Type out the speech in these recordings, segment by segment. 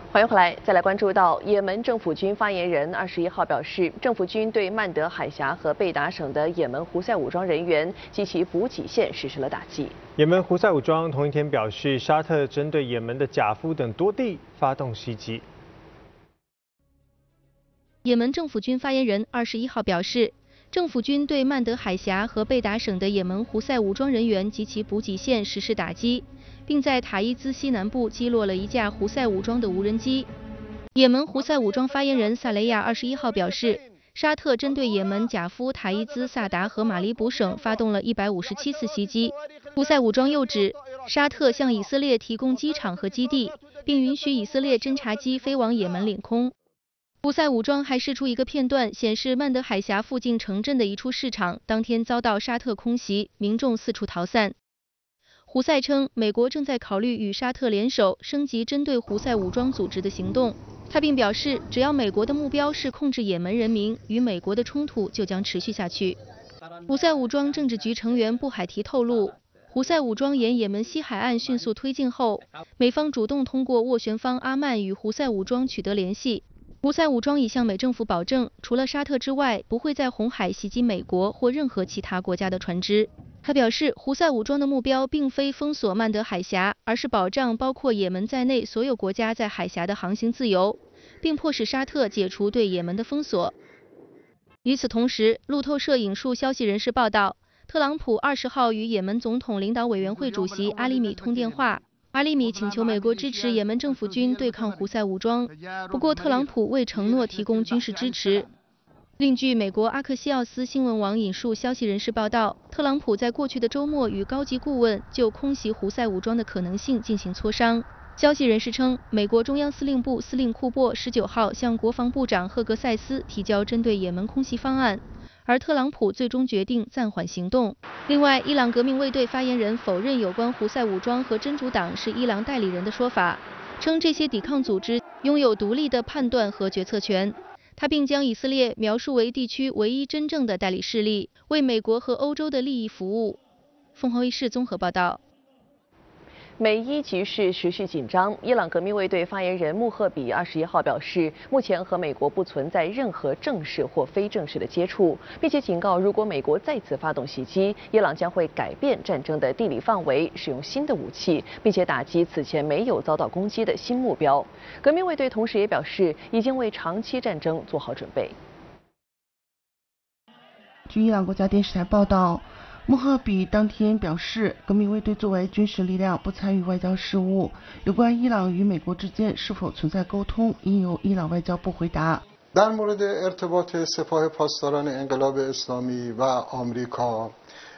欢迎回来，再来关注到也门政府军发言人21号表示，政府军对曼德海峡和贝达省的也门胡塞武装人员及其补给线实施了打击。 也门胡塞武装同一天表示，沙特针对也门的贾夫等多地发动袭击。 也门政府军发言人21号表示，政府军对曼德海峡和贝达省的也门胡塞武装人员及其补给线实施打击，并在塔伊兹西南部击落了一架胡塞武装的无人机。也门胡塞武装发言人萨雷亚21号表示，沙特针对也门贾夫、塔伊兹、萨达和马里卜省发动了157次袭击。胡塞武装又指，沙特向以色列提供机场和基地，并允许以色列侦察机飞往也门领空。胡塞武装还释出一个片段，显示曼德海峡附近城镇的一处市场当天遭到沙特空袭，民众四处逃散。胡塞称，美国正在考虑与沙特联手升级针对胡塞武装组织的行动。他并表示，只要美国的目标是控制也门人民，与美国的冲突就将持续下去。胡塞武装政治局成员布海提透露，胡塞武装沿也门西海岸迅速推进后，美方主动通过斡旋方阿曼与胡塞武装取得联系。胡塞武装已向美政府保证，除了沙特之外，不会在红海袭击美国或任何其他国家的船只。他表示，胡塞武装的目标并非封锁曼德海峡，而是保障包括也门在内所有国家在海峡的航行自由，并迫使沙特解除对也门的封锁。与此同时，路透社引述消息人士报道，特朗普20号与也门总统领导委员会主席阿里米通电话。阿里米请求美国支持也门政府军对抗胡塞武装，不过特朗普未承诺提供军事支持。另据美国阿克西奥斯新闻网引述消息人士报道，特朗普在过去的周末与高级顾问就空袭胡塞武装的可能性进行磋商。消息人士称，美国中央司令部司令库珀19号向国防部长赫格塞斯提交针对也门空袭方案，而特朗普最终决定暂缓行动。另外，伊朗革命卫队发言人否认有关胡塞武装和真主党是伊朗代理人的说法，称这些抵抗组织拥有独立的判断和决策权。他并将以色列描述为地区唯一真正的代理势力，为美国和欧洲的利益服务。凤凰卫视综合报道。 美伊局势持续紧张，伊朗革命卫队发言人穆赫比21号表示，目前和美国不存在任何正式或非正式的接触，并且警告，如果美国再次发动袭击，伊朗将会改变战争的地理范围，使用新的武器，并且打击此前没有遭到攻击的新目标。革命卫队同时也表示，已经为长期战争做好准备。 据伊朗国家电视台报道，穆赫比当天表示，革命卫队作为军事力量不参与外交事务，有关伊朗与美国之间是否存在沟通，应由伊朗外交部回答。 در مورد ارتباط سپاه پاسداران انقلاب اسلامی و آمریکا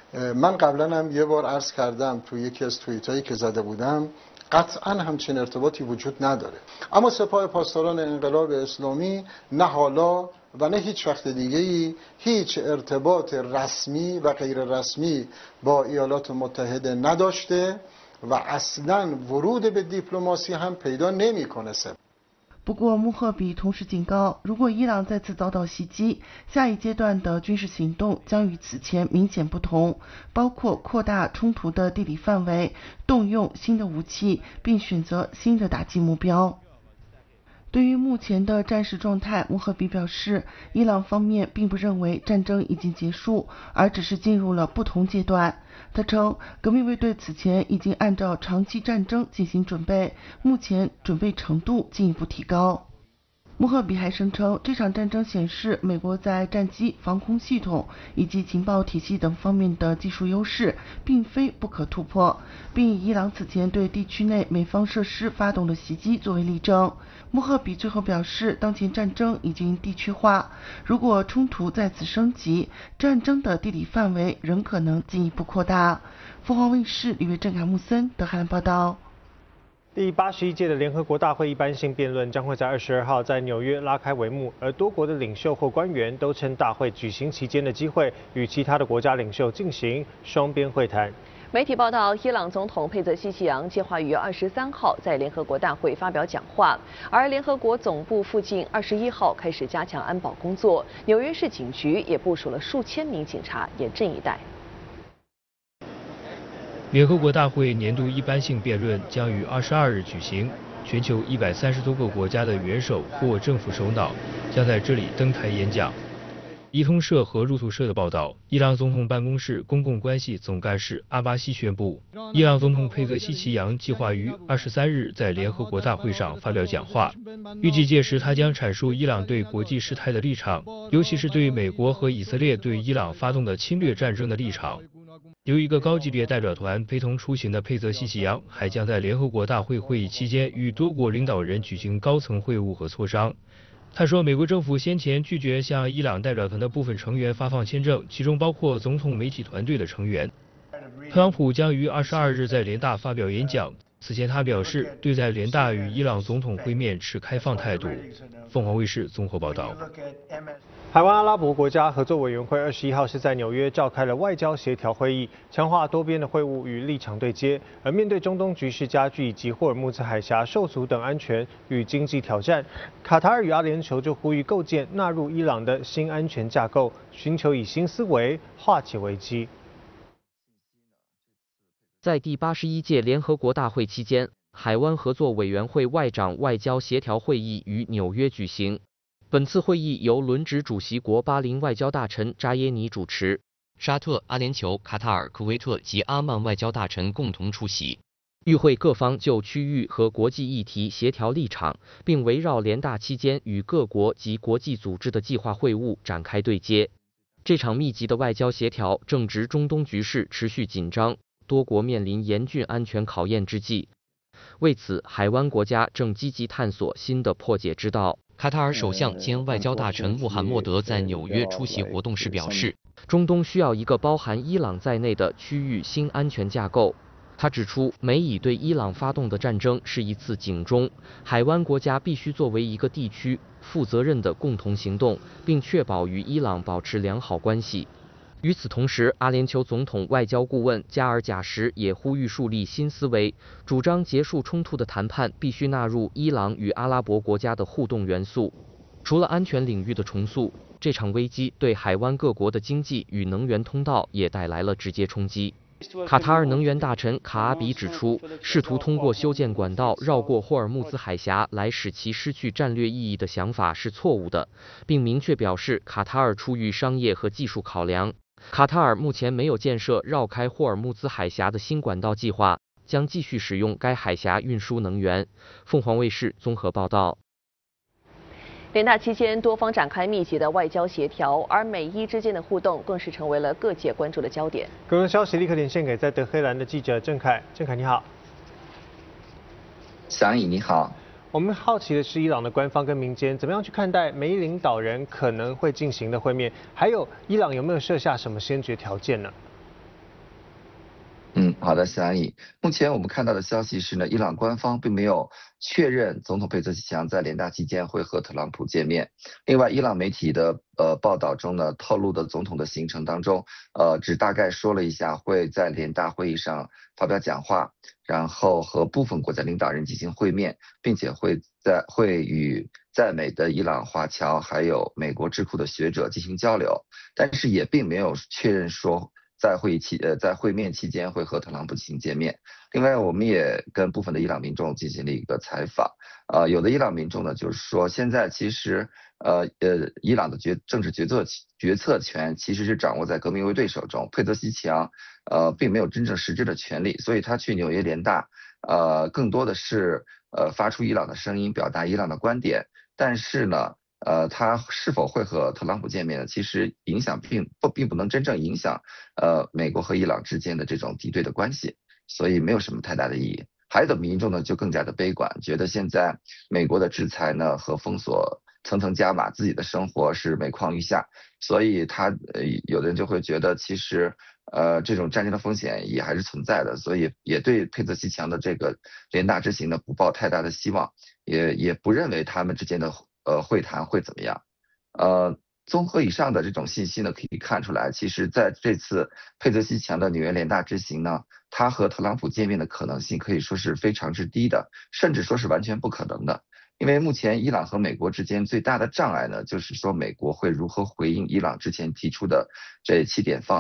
من قبلا هم یه بار عرض کردم تو یکی از توییتایی که زده بودم قطعا همچین ارتباطی وجود نداره اما سپاه پاسداران انقلاب اسلامی نه حالا و نه هیچ وقت دیگه‌ای هیچ ارتباط رسمی و غیر رسمی با ایالات متحده نداشته و اصلا ورود به دیپلماسی هم پیدا نمی‌کنه. 不过穆赫比同时警告，如果伊朗再次遭到袭击，下一阶段的军事行动将与此前明显不同，包括扩大冲突的地理范围，动用新的武器，并选择新的打击目标。对于目前的战事状态，穆赫比表示，伊朗方面并不认为战争已经结束，而只是进入了不同阶段。他称，革命卫队此前已经按照长期战争进行准备，目前准备程度进一步提高。穆赫比还声称，这场战争显示美国在战机、防空系统以及情报体系等方面的技术优势并非不可突破，并以伊朗此前对地区内美方设施发动的袭击作为例证。穆赫比最后表示，当前战争已经地区化，如果冲突再次升级，战争的地理范围仍可能进一步扩大。凤凰卫视李月正、卡木森德汉报道。 第81届的联合国大会一般性辩论将会在22号在纽约拉开帷幕，而多国的领袖或官员都趁大会举行期间的机会，与其他的国家领袖进行双边会谈。 媒体报道，伊朗总统佩泽西奇扬计划于23号在联合国大会发表讲话，而联合国总部附近21号开始加强安保工作，纽约市警局也部署了数千名警察严阵以待。 联合国大会年度一般性辩论将于22日举行， 全球130多个国家的元首或政府首脑将在这里登台演讲。伊通社和路透社的报道，伊朗总统办公室公共关系总干事阿巴西宣布，伊朗总统佩泽西奇扬计划于23日在联合国大会上发表讲话，预计届时他将阐述伊朗对国际事态的立场，尤其是对美国和以色列对伊朗发动的侵略战争的立场。由一个高级别代表团陪同出行的佩泽西奇扬还将在联合国大会会议期间与多国领导人举行高层会晤和磋商。他说，美国政府先前拒绝向伊朗代表团的部分成员发放签证，其中包括总统媒体团队的成员。特朗普将于22日在联大发表演讲，此前他表示对在联大与伊朗总统会面持开放态度。凤凰卫视综合报道。 海湾阿拉伯国家合作委员会21号是在纽约召开了外交协调会议，强化多边的会晤与立场对接。而面对中东局势加剧以及霍尔木兹海峡受阻等安全与经济挑战，卡塔尔与阿联酋就呼吁构建纳入伊朗的新安全架构，寻求以新思维化解危机。 在第81届联合国大会期间，海湾合作委员会外长外交协调会议于纽约举行。本次会议由轮值主席国巴林外交大臣扎耶尼主持，沙特、阿联酋、卡塔尔、科威特及阿曼外交大臣共同出席。与会各方就区域和国际议题协调立场，并围绕联大期间与各国及国际组织的计划会晤展开对接。这场密集的外交协调正值中东局势持续紧张，多国面临严峻安全考验之际。为此，海湾国家正积极探索新的破解之道。卡塔尔首相兼外交大臣穆罕默德在纽约出席活动时表示，中东需要一个包含伊朗在内的区域新安全架构。他指出，美以对伊朗发动的战争是一次警钟，海湾国家必须作为一个地区负责任的共同行动，并确保与伊朗保持良好关系。与此同时，阿联酋总统外交顾问加尔贾什也呼吁树立新思维，主张结束冲突的谈判必须纳入伊朗与阿拉伯国家的互动元素。除了安全领域的重塑，这场危机对海湾各国的经济与能源通道也带来了直接冲击。卡塔尔能源大臣卡阿比指出，试图通过修建管道绕过霍尔木兹海峡来使其失去战略意义的想法是错误的，并明确表示卡塔尔出于商业和技术考量。卡塔尔目前没有建设绕开霍尔木兹海峡的新管道计划，将继续使用该海峡运输能源。凤凰卫视综合报道。 联大期间，多方展开密集的外交协调，而美伊之间的互动更是成为了各界关注的焦点。 更多消息立刻连线给在德黑兰的记者郑凯。郑凯你好。 翔宇你好。 我们好奇的是，伊朗的官方跟民间怎么样去看待美伊领导人可能会进行的会面？还有，伊朗有没有设下什么先决条件呢？ 好的，翔宇。目前我们看到的消息是呢，伊朗官方并没有确认总统佩泽西奇扬在联大期间会和特朗普见面。另外，伊朗媒体的报道中呢，透露的总统的行程当中，只大概说了一下会在联大会议上发表讲话，然后和部分国家领导人进行会面，并且会与在美的伊朗华侨还有美国智库的学者进行交流，但是也并没有确认说在会面期间会和特朗普进行见面。另外，我们也跟部分的伊朗民众进行了一个采访，有的伊朗民众呢就是说，现在其实伊朗的政治决策权其实是掌握在革命卫队手中，佩泽西奇扬并没有真正实质的权利，所以他去纽约联大更多的是发出伊朗的声音，表达伊朗的观点，但是呢他是否会和特朗普见面呢？其实影响并不能真正影响美国和伊朗之间的这种敌对的关系，所以没有什么太大的意义。还有的民众呢就更加的悲观，觉得现在美国的制裁呢和封锁层层加码，自己的生活是每况愈下，所以有的人就会觉得其实这种战争的风险也还是存在的，所以也对佩泽西奇扬的这个联大之行呢不抱太大的希望，也不认为他们之间的会谈会怎么样。综合以上的这种信息呢，可以看出来，其实在这次佩泽西奇扬的纽约联大之行呢，他和特朗普见面的可能性可以说是非常之低的，甚至说是完全不可能的。因为目前伊朗和美国之间最大的障碍呢，就是说美国会如何回应伊朗之前提出的这7点方案。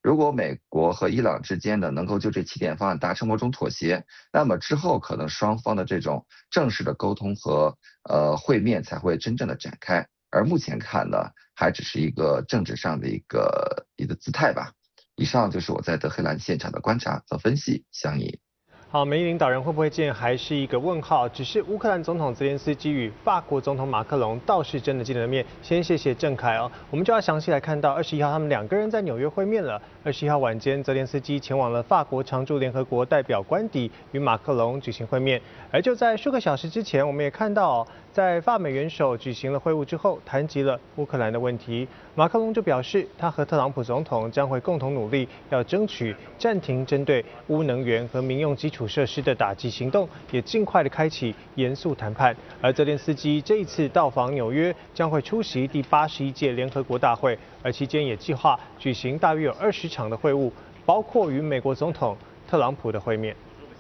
如果美国和伊朗之间呢能够就这起点方案达成某种妥协，那么之后可能双方的这种正式的沟通和会面才会真正的展开。而目前看呢，还只是一个政治上的一个姿态吧。以上就是我在德黑兰现场的观察和分析，相宜。 好，美英领导人会不会见还是一个问号。只是乌克兰总统泽连斯基与法国总统马克龙倒是真的见了面。先谢谢郑凯哦，我们就要详细来看到21号他们两个人在纽约会面了。21号晚间，泽连斯基前往了法国常驻联合国代表官邸，与马克龙举行会面。而就在数个小时之前，我们也看到在法美元首举行了会晤之后，谈及了乌克兰的问题。马克龙就表示，他和特朗普总统将会共同努力，要争取暂停针对乌能源和民用基础设施的打击行动，也尽快的开启严肃谈判。而泽连斯基这一次到访纽约，将会出席第81届联合国大会，而期间也计划举行大约有20场的会晤，包括与美国总统特朗普的会面。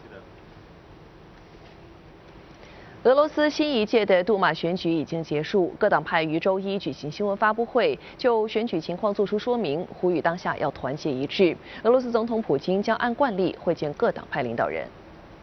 俄罗斯新一届的杜马选举已经结束，各党派于周一举行新闻发布会，就选举情况作出说明，呼吁当下要团结一致。俄罗斯总统普京将按惯例会见各党派领导人。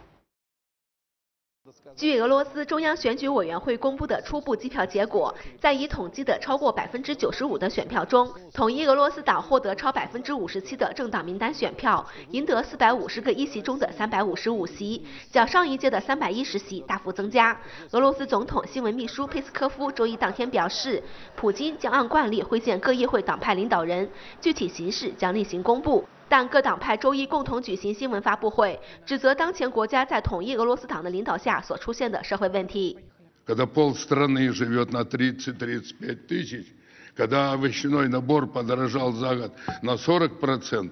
据俄罗斯中央选举委员会公布的初步计票结果，在已统计的超过95%的选票中，统一俄罗斯党获得超57%的政党名单选票，赢得450个议席中的355席，较上一届的310席大幅增加。俄罗斯总统新闻秘书佩斯科夫周一当天表示，普京将按惯例会见各议会党派领导人，具体形式将另行公布。但各党派周一共同举行新闻发布会，指责当前国家在统一俄罗斯党的领导下所出现的社会问题。 Когда полстраны живет на 30-35 тысяч, когда овощной набор подорожал за год на 40%,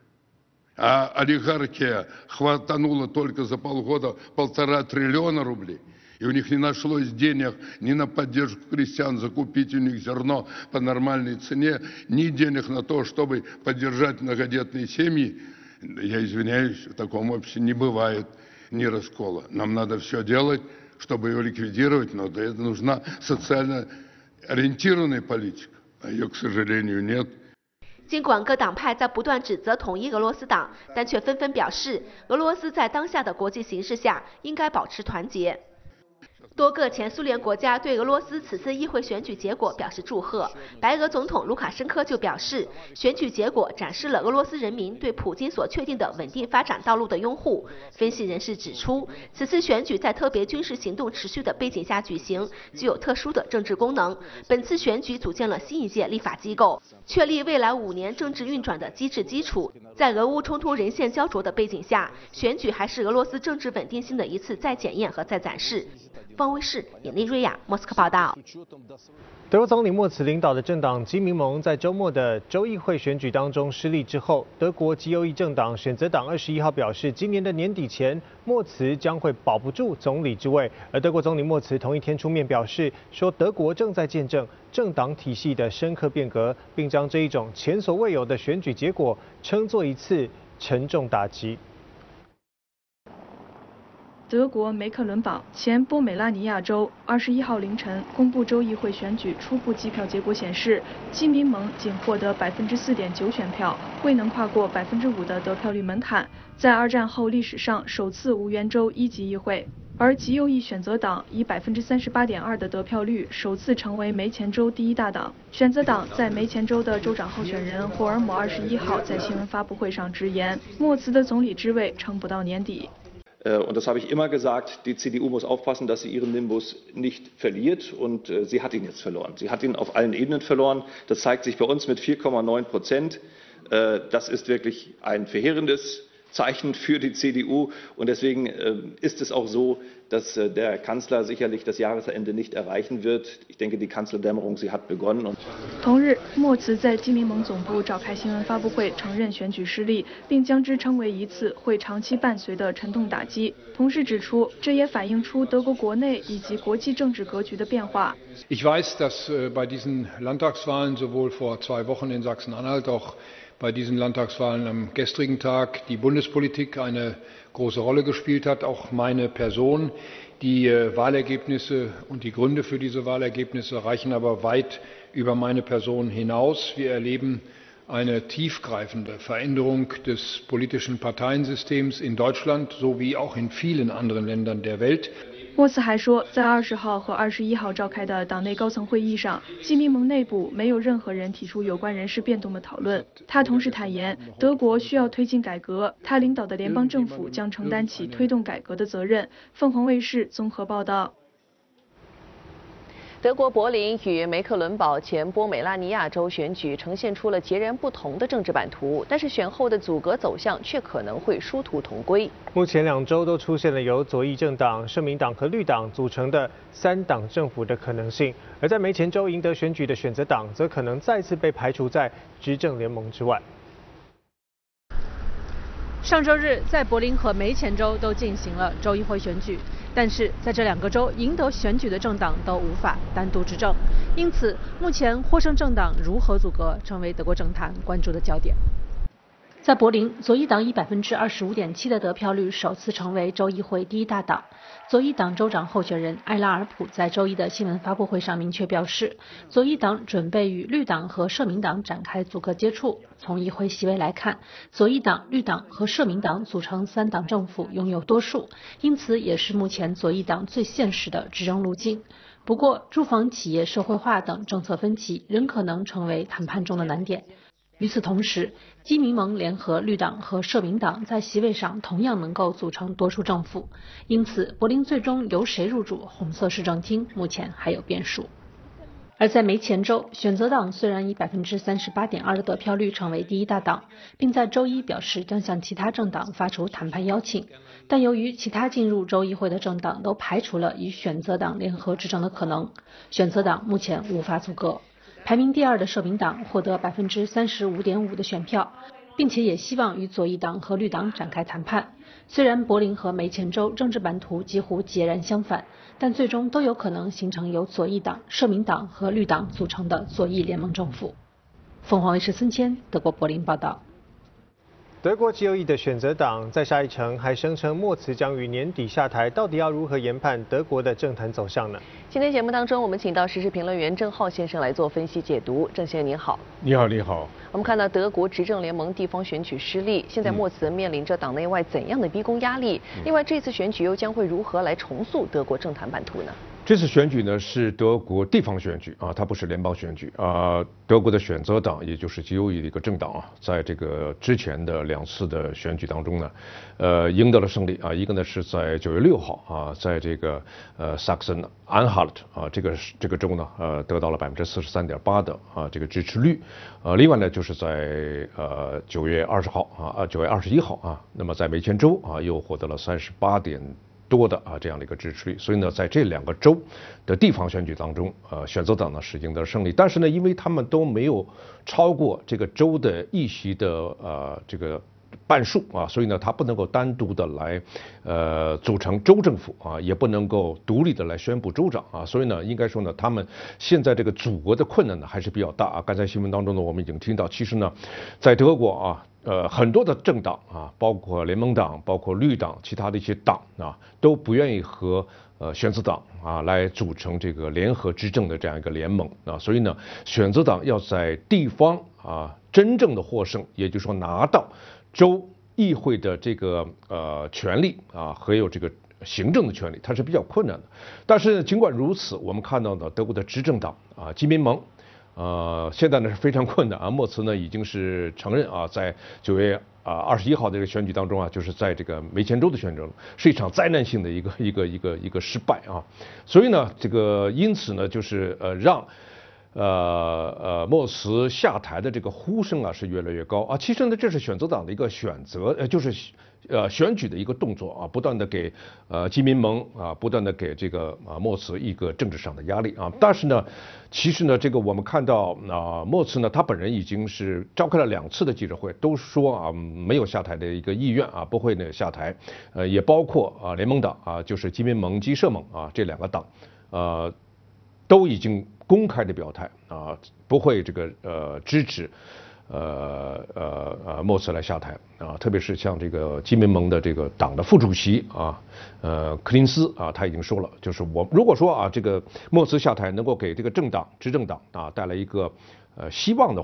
а олигархия хватанула только за полгода 1,5 триллиона рублей. И у них не нашлось денег ни на поддержку крестьян, закупить у них зерно по нормальной цене, ни денег на то, чтобы поддержать многодетные семьи. Я извиняюсь, в таком обществе не бывает ни раскола. Нам надо все делать, чтобы его ликвидировать, но для этого нужна социально ориентированная политика, а ее, к сожалению, нет. 尽管各党派在不断指责统一俄罗斯党，但却纷纷表示，俄罗斯在当下的国际形势下应该保持团结。多个前苏联国家对俄罗斯此次议会选举结果表示祝贺。白俄总统卢卡申科就表示，选举结果展示了俄罗斯人民对普京所确定的稳定发展道路的拥护。分析人士指出，此次选举在特别军事行动持续的背景下举行，具有特殊的政治功能。本次选举组建了新一届立法机构，确立未来5年政治运转的机制基础。在俄乌冲突人线焦灼的背景下，选举还是俄罗斯政治稳定性的一次再检验和再展示。方卫视尹丽瑞亚莫斯科报道。 德国总理默茨领导的政党基民盟在周末的州议会选举当中失利之后，德国极右翼政党选择党21号表示，今年的年底前，默茨将会保不住总理之位。而德国总理默茨同一天出面表示，说德国正在见证政党体系的深刻变革，并将这一种前所未有的选举结果称作一次沉重打击。 德国梅克伦堡前波美拉尼亚州21号凌晨公布州议会选举初步计票结果显示，基民盟仅获得4.9%选票，未能跨过5%的得票率门槛，在2战后历史上首次无缘州1级议会。而极右翼选择党以38.2%的得票率，首次成为梅前州第1大党。选择党在梅前州的州长候选人霍尔姆21号在新闻发布会上直言，默茨的总理之位撑不到年底。 Und das habe ich immer gesagt, die CDU muss aufpassen, dass sie ihren Nimbus nicht verliert. Und sie hat ihn jetzt verloren. Sie hat ihn auf allen Ebenen verloren. Das zeigt sich bei uns mit 4,9%. Das ist wirklich ein verheerendes Zeichen für die CDU. Und deswegen ist es auch so, dass der Kanzler sicherlich das Jahresende nicht erreichen wird. Ich denke, die Kanzlerdämmerung, sie hat begonnen. 同日，默茨在基民盟总部召开新闻发布会，承认选举失利，并将之称为一次会长期伴随的沉痛打击。同时指出，这也反映出德国国内以及国际政治格局的变化。 Ich weiß, dass bei diesen Landtagswahlen sowohl vor 2 Wochen in Sachsen-Anhalt auch bei diesen Landtagswahlen am gestrigen Tag die Bundespolitik eine große Rolle gespielt hat, auch meine Person. Die Wahlergebnisse und die Gründe für diese Wahlergebnisse reichen aber weit über meine Person hinaus. Wir erleben eine tiefgreifende Veränderung des politischen Parteiensystems in Deutschland sowie auch in vielen anderen Ländern der Welt. 莫茨还说，在20号和21号召开的党内高层会议上，基民盟内部没有任何人提出有关人事变动的讨论。他同时坦言，德国需要推进改革，他领导的联邦政府将承担起推动改革的责任。凤凰卫视综合报道。 德国柏林与梅克伦堡前波美拉尼亚州选举呈现出了截然不同的政治版图，但是选后的阻隔走向却可能会殊途同归。 目前2州都出现了由左翼政党、社民党和绿党组成的3党政府的可能性，而在梅前州赢得选举的选择党则可能再次被排除在执政联盟之外。 上周日，在柏林和梅前州都进行了州议会选举，但是在这2个州赢得选举的政党都无法单独执政，因此目前获胜政党如何阻隔，成为德国政坛关注的焦点。在柏林，左翼党以25.7%的得票率首次成为州议会第1大党。左翼党州长候选人艾拉尔普在周一的新闻发布会上明确表示，左翼党准备与绿党和社民党展开阻隔接触。从议会席位来看，左翼党、绿党和社民党组成3党政府拥有多数，因此也是目前左翼党最现实的执政路径。不过，住房企业社会化等政策分歧仍可能成为谈判中的难点。 与此同时，基民盟联合绿党和社民党在席位上同样能够组成多数政府，因此柏林最终由谁入主红色市政厅，目前还有变数。而在梅前州，选择党虽然以38.2%的得票率成为第1大党，并在周一表示将向其他政党发出谈判邀请，但由于其他进入州议会的政党都排除了与选择党联合执政的可能，选择党目前无法阻隔。 排名第2的社民党获得35.5%的选票，并且也希望与左翼党和绿党展开谈判。虽然柏林和梅前州政治版图几乎截然相反，但最终都有可能形成由左翼党、社民党和绿党组成的左翼联盟政府。凤凰卫视孙谦，德国柏林报道。 德国极右翼的选择党在下一城还声称默茨将于年底下台，到底要如何研判德国的政坛走向呢？ 今天节目当中，我们请到时事评论员郑浩先生来做分析解读。郑先生您好。 你好，你好。 我们看到德国执政联盟地方选举失利，现在默茨面临着党内外怎样的逼宫压力？另外，这次选举又将会如何来重塑德国政坛版图呢？ 这次选举呢是德国地方选举啊，它不是联邦选举啊。德国的选择党，也就是极右翼的一个政党啊，在这个之前的2次的选举当中呢，赢得了胜利啊。一个呢是在9月6号啊，在这个萨克森安哈特啊这个州呢得到了43.8%的这个支持率。另外呢就是在9月20号啊9月21号啊，那么在梅前州啊又获得了38.多的这样的一个支持率，所以呢，在这2个州的地方选举当中，选择党呢是赢得了胜利，但是呢，因为他们都没有超过这个州的议席的这个半数啊，所以呢，他不能够单独的来组成州政府啊，也不能够独立的来宣布州长啊，所以呢，应该说呢，他们现在这个阻隔的困难呢还是比较大啊。刚才新闻当中呢，我们已经听到，其实呢，在德国啊。很多的政党啊，包括联盟党、包括绿党，其他的一些党啊，都不愿意和选择党啊来组成这个联合执政的这样一个联盟啊，所以呢，选择党要在地方啊真正的获胜，也就是说拿到州议会的这个权利啊，还有这个行政的权利，它是比较困难的。但是尽管如此，我们看到呢，德国的执政党啊，基民盟。现在呢是非常困难啊。默茨呢已经是承认啊，在9月21号这个选举当中啊，就是在这个梅前州的选举是一场灾难性的一个失败啊。所以呢，因此呢，就是让默茨下台的这个呼声啊是越来越高啊。其实呢，这是选择党的一个选择，就是选举的一个动作啊，不断的给基民盟啊，不断的给这个默茨一个政治上的压力啊。但是呢，其实呢，这个我们看到默茨呢，他本人已经是召开了2次的记者会，都说啊没有下台的一个意愿啊，不会呢下台。也包括联盟党啊，就是基民盟、基社盟啊这2个党都已经公开的表态啊，不会这个支持默茨来下台啊，特别是像这个基民盟的这个党的副主席啊，柯林斯啊，他已经说了，就是如果说啊这个默茨下台能够给这个执政党啊带来一个希望的话，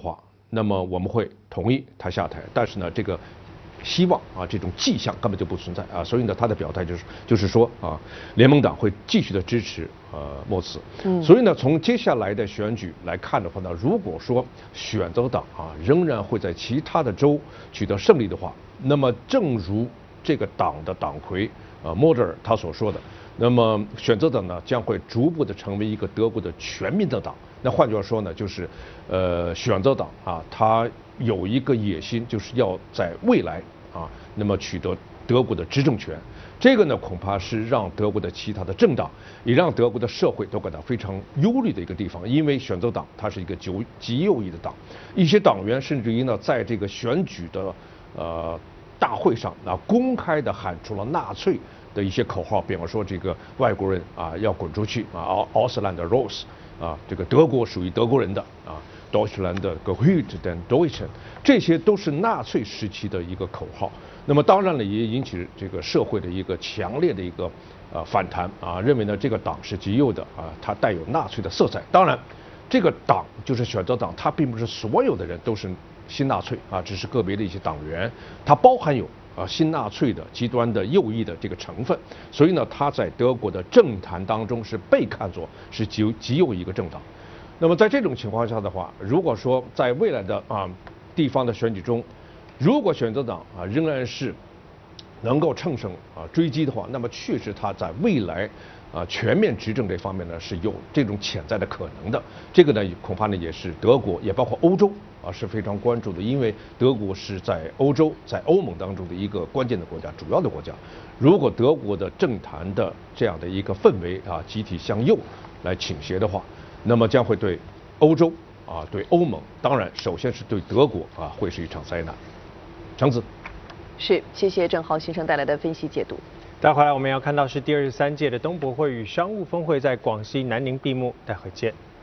那么我们会同意他下台。但是呢，这个希望啊，这种迹象根本就不存在啊，所以呢，他的表态就是说啊，联盟党会继续的支持莫茨。所以呢，从接下来的选举来看的话呢，如果说选择党啊仍然会在其他的州取得胜利的话，那么正如这个党的党魁莫德尔他所说的，那么选择党呢将会逐步的成为一个德国的全民的党。那换句话说呢，就是选择党啊，他有一个野心，就是要在未来啊，那么取得德国的执政权。这个呢，恐怕是让德国的其他的政党，也让德国的社会都感到非常忧虑的一个地方。因为选择党它是一个极右翼的党，一些党员甚至于呢，在这个选举的大会上啊，公开的喊出了纳粹的一些口号，比方说这个外国人啊要滚出去啊 ，Ausland raus 啊，这个德国属于德国人的啊 ，Deutschland gehört den Deutschen， 这些都是纳粹时期的一个口号。那么当然了，也引起这个社会的一个强烈的一个反弹啊，认为呢这个党是极右的啊，它带有纳粹的色彩。当然，这个党就是选择党，它并不是所有的人都是新纳粹啊，只是个别的一些党员，它包含有新纳粹的极端的右翼的这个成分，所以呢，它在德国的政坛当中是被看作是极右一个政党。那么在这种情况下的话，如果说在未来的地方的选举中，如果选择党仍然是能够乘胜追击的话，那么确实它在未来全面执政这方面呢是有这种潜在的可能的。这个呢恐怕呢也是德国也包括欧洲是非常关注的，因为德国是在欧洲在欧盟当中的一个关键的国家，主要的国家。如果德国的政坛的这样的一个氛围集体向右来倾斜的话，那么将会对欧洲对欧盟，当然首先是对德国会是一场灾难。橙子， 是，谢谢郑浩先生带来的分析解读。 待会儿来我们要看到是第23届的东博会与商务峰会在广西南宁闭幕，待会见。